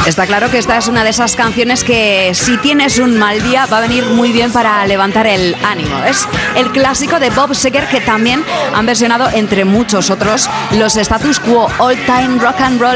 Está claro que esta es una de esas canciones que si tienes un mal día va a venir muy bien para levantar el ánimo. Es el clásico de Bob Seger que también han versionado, entre muchos otros, los Status Quo, All Time Rock and Roll.